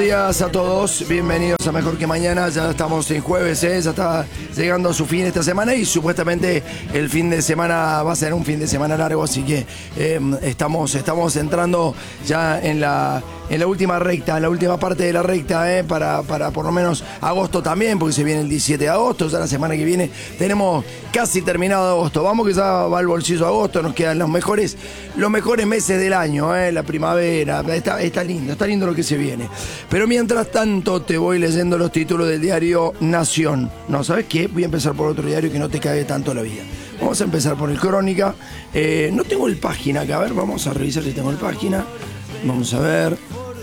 días a todos, bienvenidos a Mejor que Mañana. Ya estamos en jueves, ya está llegando a su fin esta semana y supuestamente el fin de semana va a ser un fin de semana largo, así que estamos entrando ya en la última recta, en la última parte de la recta, para por lo menos agosto también, porque se viene el 17 de agosto, ya la semana que viene tenemos casi terminado agosto. Vamos que ya va el bolsillo agosto, nos quedan los mejores meses del año, la primavera, está lindo lo que se viene. Pero mientras tanto te voy leyendo los títulos del diario Nación. No, ¿sabes qué? Voy a empezar por otro diario que no te cague tanto la vida. Vamos a empezar por el Crónica. No tengo el página acá, a ver, vamos a revisar si tengo el página. Vamos a ver.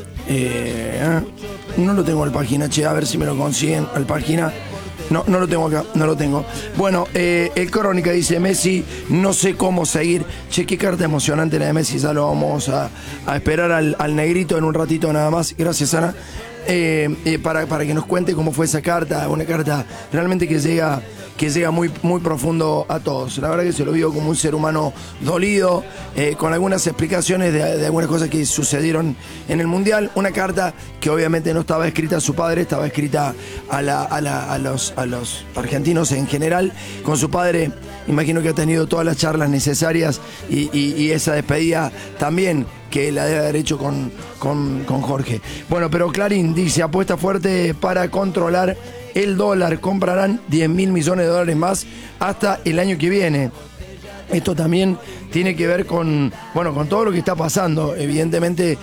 No lo tengo el página, a ver si me lo consiguen al página. No lo tengo acá, no lo tengo. Bueno, el Crónica dice: Messi, no sé cómo seguir. Che, qué carta emocionante la de Messi. Ya lo vamos a esperar al negrito en un ratito nada más. Gracias, Ana. Para que nos cuente cómo fue esa carta. Una carta realmente que llega muy, muy profundo a todos. La verdad que se lo vio como un ser humano dolido, con algunas explicaciones de algunas cosas que sucedieron en el Mundial. Una carta que obviamente no estaba escrita a su padre, estaba escrita a los argentinos en general. Con su padre, imagino que ha tenido todas las charlas necesarias y esa despedida también que la debe haber hecho con Jorge. Bueno, pero Clarín dice: apuesta fuerte para controlar el dólar, comprarán 10.000 millones de dólares más hasta el año que viene. Esto también tiene que ver con todo lo que está pasando. Evidentemente,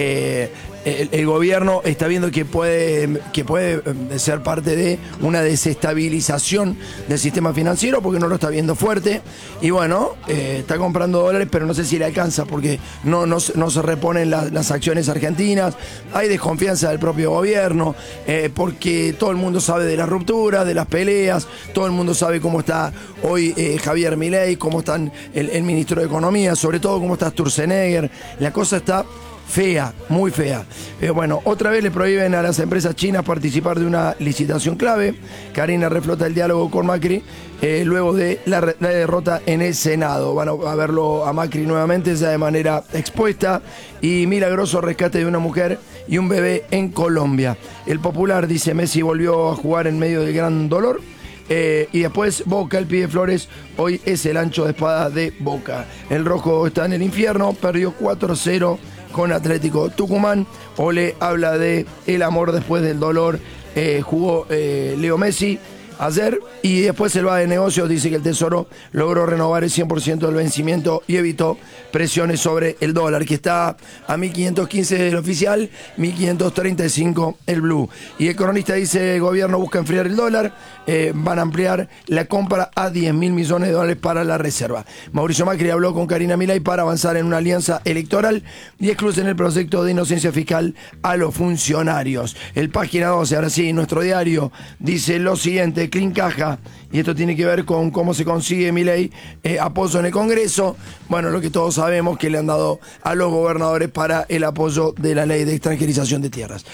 el gobierno está viendo que puede ser parte de una desestabilización del sistema financiero porque no lo está viendo fuerte. Y bueno, está comprando dólares, pero no sé si le alcanza porque no se reponen las acciones argentinas. Hay desconfianza del propio gobierno, porque todo el mundo sabe de las rupturas, de las peleas. Todo el mundo sabe cómo está hoy Javier Milei, cómo está el ministro de Economía, sobre todo cómo está Sturzenegger. La cosa está fea, muy fea. Bueno, otra vez le prohíben a las empresas chinas participar de una licitación clave. Karina reflota el diálogo con Macri luego de la derrota en el Senado. Van a verlo a Macri nuevamente, ya de manera expuesta. Y milagroso rescate de una mujer y un bebé en Colombia. El Popular dice: Messi volvió a jugar en medio del gran dolor. Y después Boca, el pibe Flores, hoy es el ancho de espada de Boca. El rojo está en el infierno, perdió 4-0 con Atlético Tucumán. Ole habla de el amor después del dolor. Jugó Leo Messi ayer y después el va de negocios dice que el Tesoro logró renovar el 100% del vencimiento y evitó presiones sobre el dólar, que está a 1.515 el oficial, 1.535 el blue. Y el Cronista dice: el gobierno busca enfriar el dólar, van a ampliar la compra a 10.000 millones de dólares para la reserva. Mauricio Macri habló con Karina Milei para avanzar en una alianza electoral y excluyen el proyecto de inocencia fiscal a los funcionarios. El página 12, ahora sí, nuestro diario, dice lo siguiente: Clean Caja, y esto tiene que ver con cómo se consigue Milei apoyo en el Congreso. Bueno, lo que todos sabemos que le han dado a los gobernadores para el apoyo de la ley de extranjerización de tierras.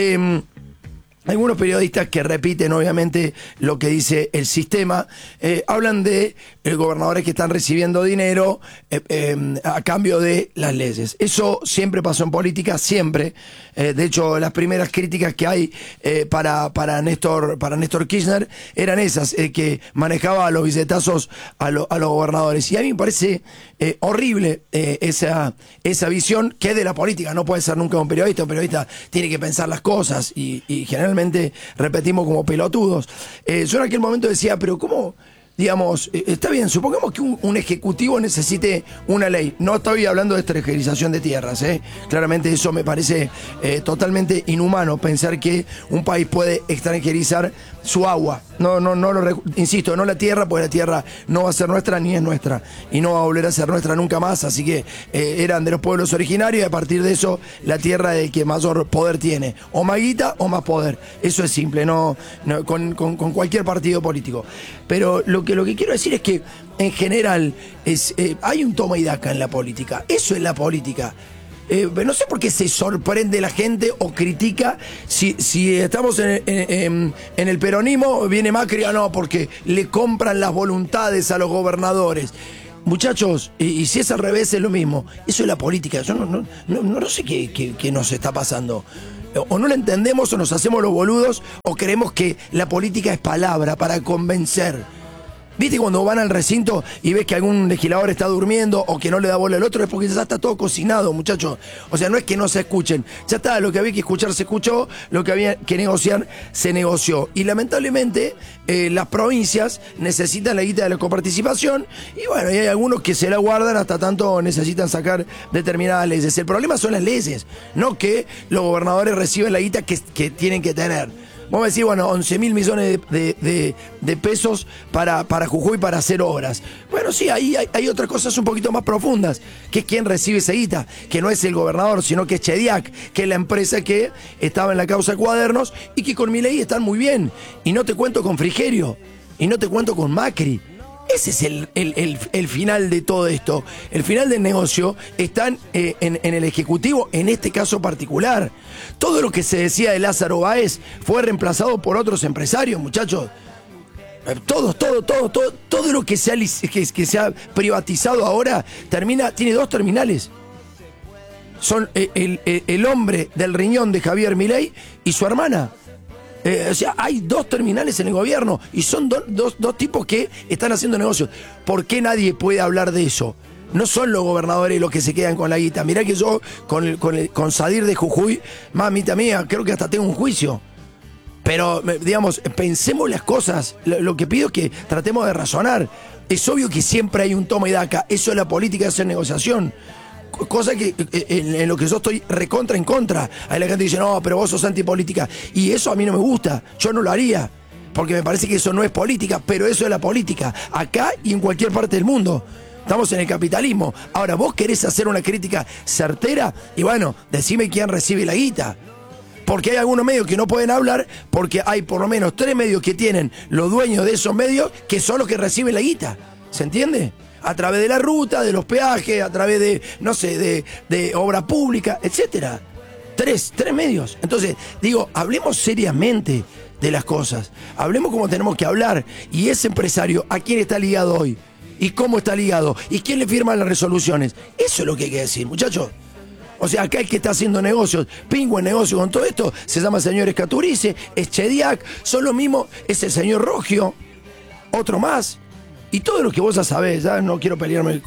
Algunos periodistas que repiten obviamente lo que dice el sistema, hablan de gobernadores que están recibiendo dinero a cambio de las leyes. Eso siempre pasó en política, siempre. De hecho, las primeras críticas que hay para Néstor Kirchner eran esas, que manejaba a los billetazos a los gobernadores. Y a mí me parece horrible esa visión que es de la política. No puede ser nunca un periodista. Un periodista tiene que pensar las cosas y generalmente repetimos como pelotudos. Yo en aquel momento decía: pero ¿cómo? Digamos, está bien, supongamos que un ejecutivo necesite una ley. No estoy hablando de extranjerización de tierras, Claramente eso me parece totalmente inhumano, pensar que un país puede extranjerizar su agua. Insisto, no la tierra, porque la tierra no va a ser nuestra ni es nuestra. Y no va a volver a ser nuestra nunca más. Así que eran de los pueblos originarios y a partir de eso la tierra es el que mayor poder tiene. O más guita o más poder. Eso es simple, con cualquier partido político. Pero lo que quiero decir es que en general hay un toma y daca en la política. Eso es la política. No sé por qué se sorprende la gente o critica si estamos en el peronismo, viene Macri, no, porque le compran las voluntades a los gobernadores. Muchachos, y si es al revés es lo mismo. Eso es la política. Yo no sé qué nos está pasando. O no la entendemos o nos hacemos los boludos o creemos que la política es palabra para convencer. ¿Viste cuando van al recinto y ves que algún legislador está durmiendo o que no le da bola al otro? Es porque ya está todo cocinado, muchachos. O sea, no es que no se escuchen. Ya está, lo que había que escuchar se escuchó, lo que había que negociar se negoció. Y lamentablemente las provincias necesitan la guita de la coparticipación y bueno, y hay algunos que se la guardan hasta tanto necesitan sacar determinadas leyes. El problema son las leyes, no que los gobernadores reciben la guita que tienen que tener. Vos me decís, bueno, 11.000 millones de pesos para Jujuy para hacer obras. Bueno, sí, ahí hay otras cosas un poquito más profundas, que es quien recibe esa guita, que no es el gobernador, sino que es Chediac, que es la empresa que estaba en la causa de Cuadernos y que con Milei están muy bien. Y no te cuento con Frigerio, y no te cuento con Macri. Ese es el final de todo esto. El final del negocio está en el Ejecutivo, en este caso particular. Todo lo que se decía de Lázaro Báez fue reemplazado por otros empresarios, muchachos. Todo lo que se ha privatizado ahora tiene 2 terminales. Son el hombre del riñón de Javier Milei y su hermana. O sea, hay 2 terminales en el gobierno y son dos tipos que están haciendo negocios. ¿Por qué nadie puede hablar de eso? No son los gobernadores los que se quedan con la guita. Mirá que yo con Sadir de Jujuy, mamita mía, creo que hasta tengo un juicio. Pero, digamos, pensemos las cosas. Lo que pido es que tratemos de razonar. Es obvio que siempre hay un toma y daca. Eso es la política, eso es negociación. Cosa que en lo que yo estoy recontra en contra. Ahí la gente dice, no, pero vos sos antipolítica. Y eso a mí no me gusta, yo no lo haría. Porque me parece que eso no es política, pero eso es la política. Acá y en cualquier parte del mundo. Estamos en el capitalismo. Ahora, vos querés hacer una crítica certera y bueno, decime quién recibe la guita. Porque hay algunos medios que no pueden hablar porque hay por lo menos 3 medios que tienen los dueños de esos medios que son los que reciben la guita. ¿Se entiende? A través de la ruta, de los peajes, a través de, no sé, de obra pública, etcétera. 3 medios. Entonces, digo, hablemos seriamente de las cosas. Hablemos como tenemos que hablar. Y ese empresario, ¿a quién está ligado hoy? ¿Y cómo está ligado? ¿Y quién le firma las resoluciones? Eso es lo que hay que decir, muchachos. O sea, acá el que está haciendo negocios, pingo en negocio con todo esto, se llama señor Escaturice, es Chediac, son lo mismo, es el señor Rogio, otro más. Y todo lo que vos ya sabés, ya no quiero pelearme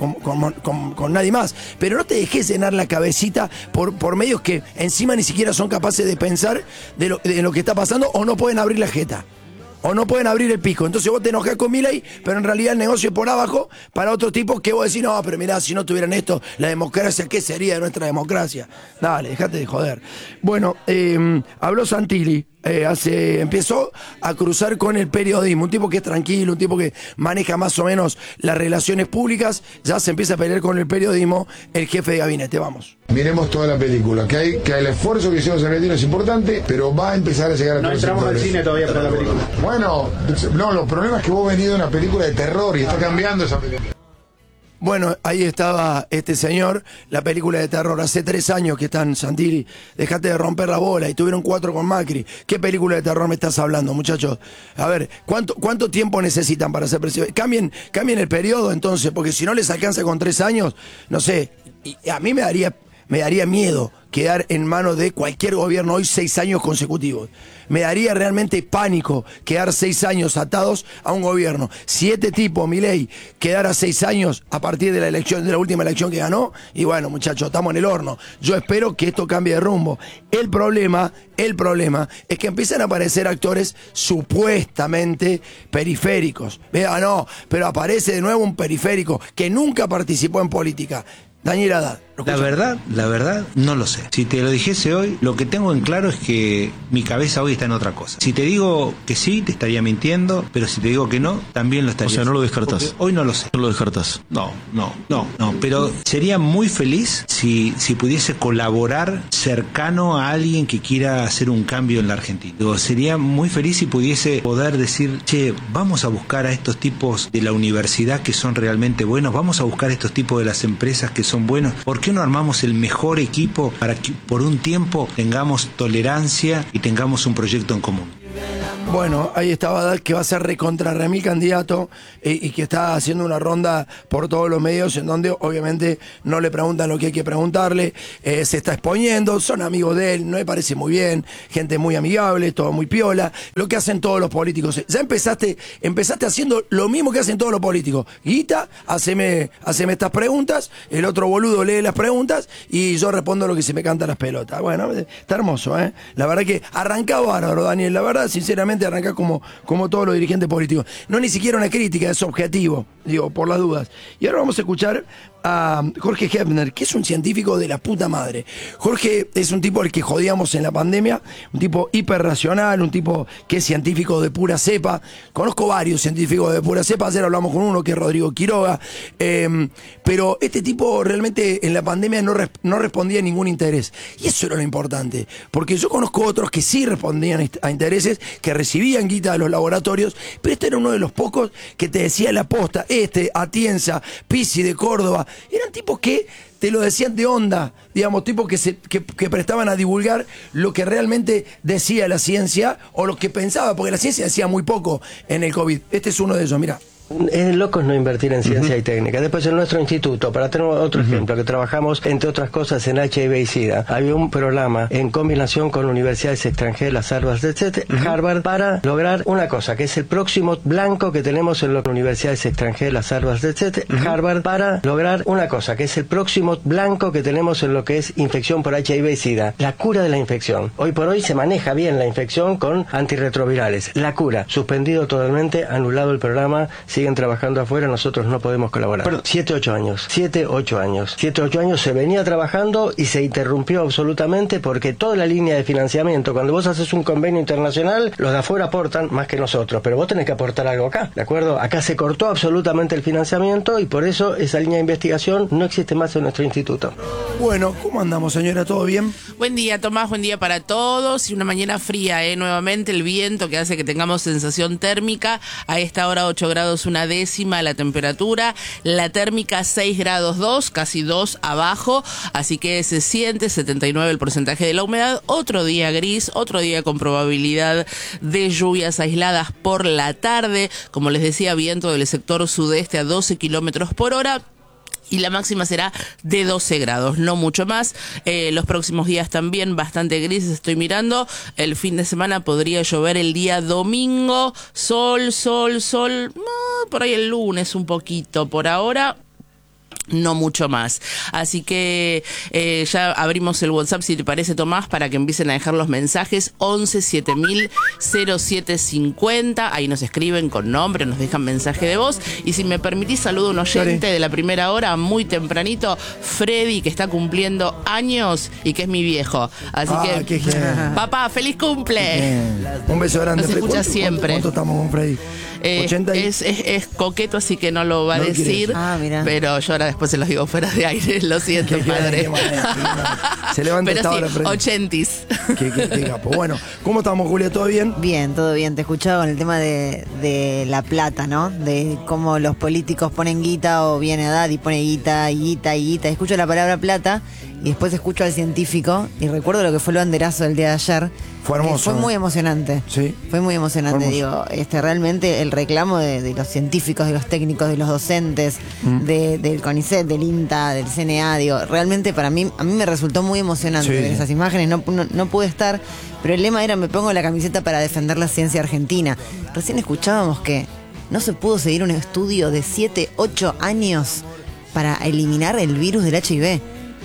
con nadie más, pero no te dejes llenar la cabecita por medios que encima ni siquiera son capaces de pensar de lo que está pasando o no pueden abrir la jeta. O no pueden abrir el pico. Entonces vos te enojás con Milei, pero en realidad el negocio es por abajo para otros tipos que vos decís, no, pero mirá, si no tuvieran esto, la democracia, ¿qué sería de nuestra democracia? Dale, dejate de joder. Bueno, habló Santilli. Empezó a cruzar con el periodismo, un tipo que es tranquilo, un tipo que maneja más o menos las relaciones públicas, ya se empieza a pelear con el periodismo, el jefe de gabinete, vamos. Miremos toda la película, que el esfuerzo que hicimos en Argentina es importante, pero va a empezar a llegar a todos los sectores. No entramos al cine todavía para la película. Bueno, no, los problemas es que vos venís de una película de terror y está cambiando esa película. Bueno, ahí estaba este señor, la película de terror. Hace 3 años que están, Santilli, dejate de romper la bola, y tuvieron 4 con Macri. ¿Qué película de terror me estás hablando, muchachos? A ver, ¿cuánto tiempo necesitan para ser presidente? Cambien el periodo entonces, porque si no les alcanza con 3 años, no sé, y a mí me daría miedo quedar en manos de cualquier gobierno hoy 6 años consecutivos. Me daría realmente pánico quedar 6 años atados a un gobierno. Si este tipo, Milei, quedara 6 años a partir de la última elección que ganó, y bueno, muchachos, estamos en el horno. Yo espero que esto cambie de rumbo. El problema es que empiezan a aparecer actores supuestamente periféricos. Vea, no, pero aparece de nuevo un periférico que nunca participó en política. Daniel Haddad. La verdad, no lo sé. Si te lo dijese hoy, lo que tengo en claro es que mi cabeza hoy está en otra cosa. Si te digo que sí, te estaría mintiendo, pero si te digo que no, también lo estaría. O sea, no lo descartás. Hoy no lo sé. No lo descartás. No, pero sería muy feliz si pudiese colaborar cercano a alguien que quiera hacer un cambio en la Argentina. Sería muy feliz si pudiese poder decir, che, vamos a buscar a estos tipos de la universidad que son realmente buenos, vamos a buscar a estos tipos de las empresas que son buenos. ¿Por qué no armamos el mejor equipo para que por un tiempo tengamos tolerancia y tengamos un proyecto en común? Bueno, ahí estaba Haddad, que va a ser recontra remil candidato y que está haciendo una ronda por todos los medios en donde obviamente no le preguntan lo que hay que preguntarle, se está exponiendo, son amigos de él, no me parece muy bien, gente muy amigable, todo muy piola, lo que hacen todos los políticos. Ya empezaste haciendo lo mismo que hacen todos los políticos. Guita, haceme estas preguntas, el otro boludo lee las preguntas y yo respondo lo que se me canta las pelotas. Bueno, está hermoso, ¿eh? La verdad que arrancá bárbaro, Daniel, la verdad, sinceramente arrancá como todos los dirigentes políticos. No ni siquiera una crítica, es objetivo, digo, por las dudas. Y ahora vamos a escuchar a Jorge Hebner, que es un científico de la puta madre. Jorge es un tipo al que jodíamos en la pandemia, un tipo hiperracional, un tipo que es científico de pura cepa. Conozco varios científicos de pura cepa, ayer hablamos con uno que es Rodrigo Quiroga, pero este tipo realmente en la pandemia no respondía a ningún interés. Y eso era lo importante, porque yo conozco otros que sí respondían a intereses, que recibían guita de los laboratorios, pero este era uno de los pocos que te decía la posta, Atienza, Pizzi de Córdoba. Eran tipos que te lo decían de onda, digamos, tipos que prestaban a divulgar lo que realmente decía la ciencia o lo que pensaba, porque la ciencia decía muy poco en el COVID. Este es uno de ellos, mirá. Es de locos no invertir en ciencia y técnica. Después en nuestro instituto, para tener otro ejemplo, que trabajamos entre otras cosas en HIV y SIDA, había un programa en combinación con universidades extranjeras, Harvard, para lograr una cosa, que es el próximo blanco que tenemos en las universidades extranjeras, Harvard, para lograr una cosa, que es el próximo blanco que tenemos en lo que es infección por HIV y SIDA, la cura de la infección. Hoy por hoy se maneja bien la infección con antirretrovirales. La cura, suspendido totalmente, anulado el programa, siguen trabajando afuera, nosotros no podemos colaborar. Pero 7-8 años se venía trabajando y se interrumpió absolutamente porque toda la línea de financiamiento, cuando vos haces un convenio internacional, los de afuera aportan más que nosotros, pero vos tenés que aportar algo acá, ¿de acuerdo? Acá se cortó absolutamente el financiamiento y por eso esa línea de investigación no existe más en nuestro instituto. Bueno, ¿cómo andamos, señora? ¿Todo bien? Buen día, Tomás, buen día para todos. Y una mañana fría, nuevamente el viento que hace que tengamos sensación térmica. A esta hora 8 grados 1/10 la temperatura, la térmica 6 grados 2, casi 2 abajo, así que se siente 79 el porcentaje de la humedad. Otro día gris, otro día con probabilidad de lluvias aisladas por la tarde. Como les decía, viento del sector sudeste a 12 kilómetros por hora. Y la máxima será de 12 grados, no mucho más. Los próximos días también bastante grises, estoy mirando. El fin de semana podría llover el día domingo. Sol. Por ahí el lunes un poquito. Por ahora no mucho más. Así que ya abrimos el WhatsApp, si te parece, Tomás, para que empiecen a dejar los mensajes. 11 7000 0750. Ahí nos escriben con nombre, nos dejan mensaje de voz. Y si me permitís, saludo a un oyente de la primera hora, muy tempranito, Freddy, que está cumpliendo años y que es mi viejo. Así que, papá, feliz cumple. Un beso grande. Nos escucha siempre. ¿Cuánto estamos con Freddy? 80 y... es coqueto, así que no lo va a decir. Pero yo ahora después se los digo fuera de aire. Lo siento, padre. Se levanta pero esta sí, hora, Freddy. 80s. Qué capo. Bueno, ¿cómo estamos, Julia? ¿Todo bien? Bien, todo bien. Te escuchaba con el tema de la plata, ¿no? De cómo los políticos ponen guita o viene Haddad y pone guita. Escucho la palabra plata y después escucho al científico y recuerdo lo que fue el banderazo del día de ayer. Fue hermoso. Fue muy emocionante. Sí. Fue muy emocionante, digo. Realmente el reclamo de los científicos, de los técnicos, de los docentes, del CONICET, del INTA, del CNA, digo, realmente a mí me resultó muy emocionante ver esas imágenes. No pude estar, pero el lema era: me pongo la camiseta para defender la ciencia argentina. Recién escuchábamos que no se pudo seguir un estudio de 7-8 años para eliminar el virus del HIV.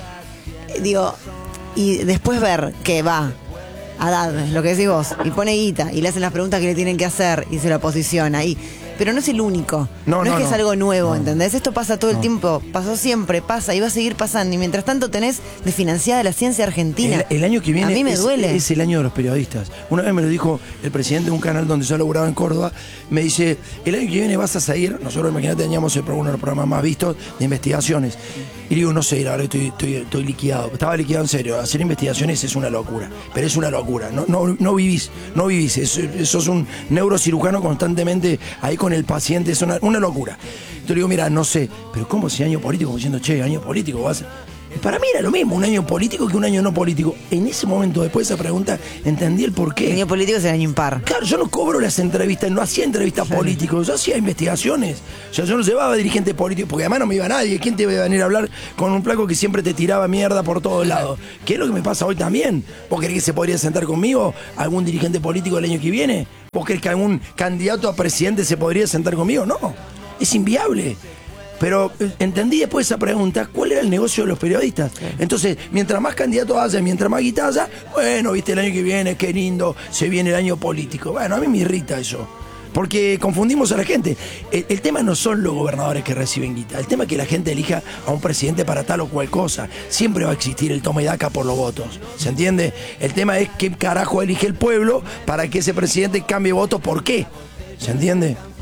Digo, y después ver que va Haddad, lo que decís vos, y pone guita, y le hacen las preguntas que le tienen que hacer, y se lo posiciona, pero no es el único, no es que es algo nuevo, ¿entendés? Esto pasa todo el tiempo, pasó siempre, pasa y va a seguir pasando, y mientras tanto tenés desfinanciada la ciencia argentina. El año que viene a mí me duele. Es el año de los periodistas. Una vez me lo dijo el presidente de un canal donde yo laburaba en Córdoba, me dice: el año que viene vas a seguir, nosotros, imagínate, teníamos uno de los programas más vistos de investigaciones, y digo, no sé, ahora estoy liquidado, estaba liquidado en serio. Hacer investigaciones es una locura, pero es una locura, no vivís, sos un neurocirujano constantemente ahí con el paciente, es una locura. Entonces digo, mira, no sé, pero ¿cómo si año político? Como diciendo, che, año político, vas. Para mí era lo mismo un año político que un año no político. En ese momento, después de esa pregunta, entendí el porqué. El año político es el año impar. Claro, yo no cobro las entrevistas, no hacía entrevistas políticos, yo hacía investigaciones. O sea, yo no llevaba dirigentes políticos, porque además no me iba nadie. ¿Quién te iba a venir a hablar con un flaco que siempre te tiraba mierda por todos lados? ¿Qué es lo que me pasa hoy también? ¿Vos creés que se podría sentar conmigo algún dirigente político el año que viene? ¿Vos creés que algún candidato a presidente se podría sentar conmigo? No, es inviable. Pero entendí después esa pregunta, ¿cuál era el negocio de los periodistas? Entonces, mientras más candidatos haya, mientras más guita haya, bueno, viste, el año que viene, qué lindo, se viene el año político. Bueno, a mí me irrita eso, porque confundimos a la gente. El tema no son los gobernadores que reciben guita, el tema es que la gente elija a un presidente para tal o cual cosa. Siempre va a existir el toma y daca por los votos, ¿se entiende? El tema es qué carajo elige el pueblo para que ese presidente cambie votos, ¿por qué? ¿Se entiende?